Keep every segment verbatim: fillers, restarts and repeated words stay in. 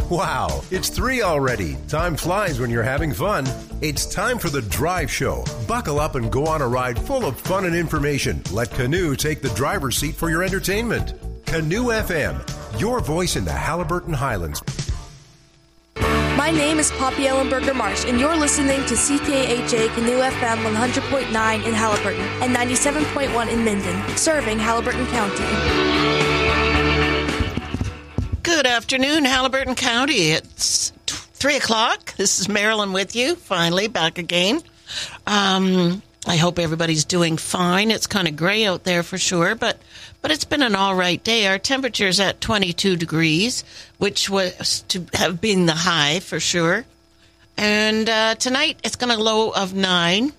Wow, it's three already. Time flies when you're having fun. It's time for the Drive Show. Buckle up and go on a ride full of fun and information. Let Canoe take the driver's seat for your entertainment. Canoe F M, your voice in the Haliburton Highlands. My name is Poppy Ellenberger Marsh, and you're listening to C K H A Canoe F M one hundred point nine in Haliburton and ninety-seven point one in Minden, serving Haliburton County. Good afternoon, Haliburton County. It's three o'clock. This is Marilyn with you, finally back again. Um, I hope everybody's doing fine. It's kind of gray out there for sure, but but it's been an all right day. Our temperature's at twenty-two degrees, which was to have been the high for sure. And uh, tonight it's going to low of nine.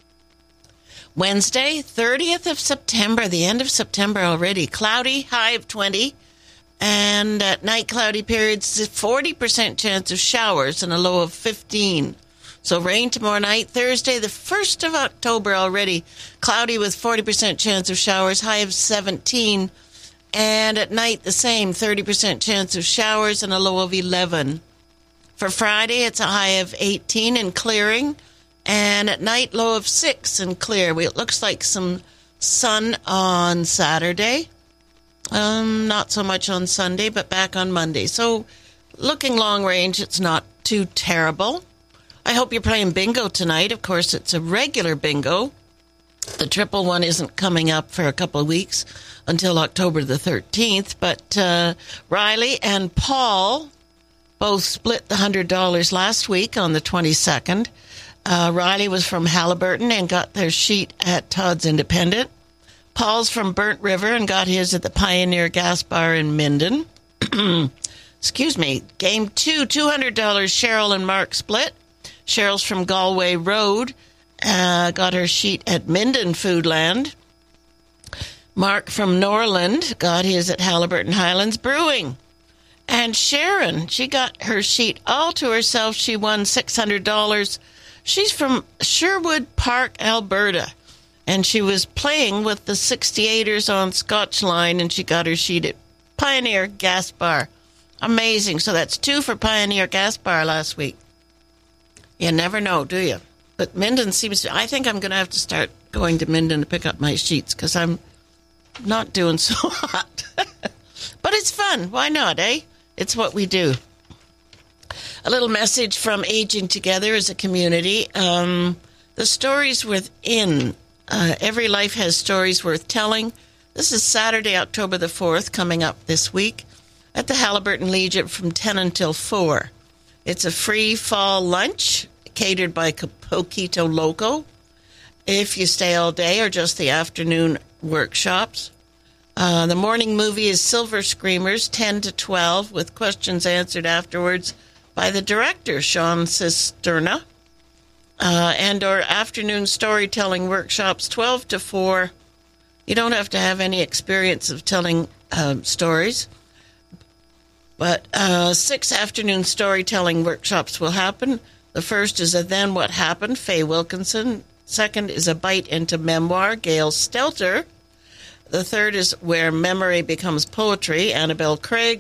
Wednesday, thirtieth of September, the end of September already. Cloudy, high of twenty. And at night, cloudy periods, forty percent chance of showers and a low of fifteen. So rain tomorrow night. Thursday, the first of October already. Cloudy with forty percent chance of showers, high of seventeen. And at night, the same, thirty percent chance of showers and a low of eleven. For Friday, it's a high of eighteen and clearing. And at night, low of six and clear. It looks like some sun on Saturday. Um, not so much on Sunday, but back on Monday. So, looking long range, it's not too terrible. I hope you're playing bingo tonight. Of course, it's a regular bingo. The triple one isn't coming up for a couple of weeks until October the thirteenth. But uh, Riley and Paul both split the one hundred dollars last week on the twenty-second. Uh, Riley was from Haliburton and got their sheet at Todd's Independent. Paul's from Burnt River and got his at the Pioneer Gas Bar in Minden. Excuse me. Game two, two hundred dollars Cheryl and Mark split. Cheryl's from Galway Road, uh, got her sheet at Minden Foodland. Mark from Norland got his at Haliburton Highlands Brewing. And Sharon, she got her sheet all to herself. She won six hundred dollars. She's from Sherwood Park, Alberta. And she was playing with the sixty-eighters on Scotch Line, and she got her sheet at Pioneer Gas Bar. Amazing. So that's two for Pioneer Gas Bar last week. You never know, do you? But Minden seems to... I think I'm going to have to start going to Minden to pick up my sheets, because I'm not doing so hot. But it's fun. Why not, eh? It's what we do. A little message from Aging Together as a community. Um, the stories within... Uh, every life has stories worth telling. This is Saturday, October the fourth, coming up this week at the Haliburton Legion from ten until four. It's a free fall lunch catered by Poquito Loco if you stay all day or just the afternoon workshops. Uh, the morning movie is Silver Screamers, ten to twelve, with questions answered afterwards by the director, Sean Cisterna. Uh, and or afternoon storytelling workshops, twelve to four. You don't have to have any experience of telling uh, stories. But uh, six afternoon storytelling workshops will happen. The first is a Then What Happened, Faye Wilkinson. Second is a Bite into Memoir, Gail Stelter. The third is Where Memory Becomes Poetry, Annabelle Craig.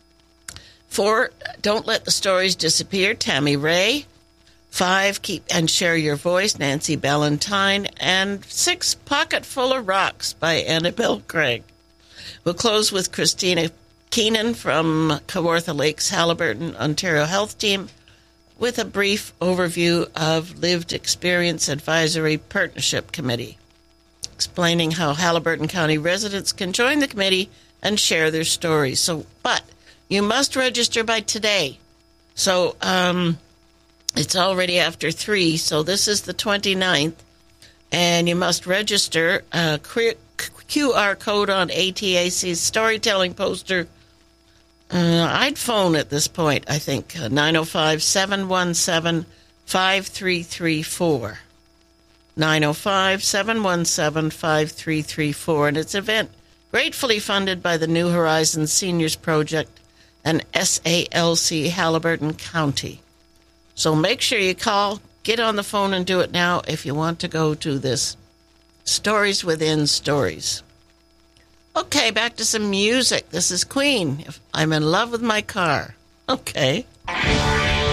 Four, Don't Let the Stories Disappear, Tammy Ray. Five, Keep and Share Your Voice, Nancy Ballantyne. And six, Pocket Full of Rocks by Annabelle Craig. We'll close with Christina Keenan from Kawartha Lakes Haliburton Ontario Health Team with a brief overview of Lived Experience Advisory Partnership Committee, explaining how Haliburton County residents can join the committee and share their stories. So, but you must register by today. So, um... it's already after three, so this is the twenty-ninth, and you must register. A Q R code on A T A C's storytelling poster. Uh, I'd phone at this point, I think, uh, nine oh five, seven one seven, five three three four. nine oh five, seven one seven, five three three four, and it's an event gratefully funded by the New Horizons Seniors Project and S A L C Haliburton County. So make sure you call, get on the phone and do it now if you want to go to this Stories Within Stories. Okay, back to some music. This is Queen. I'm in love with my car. Okay.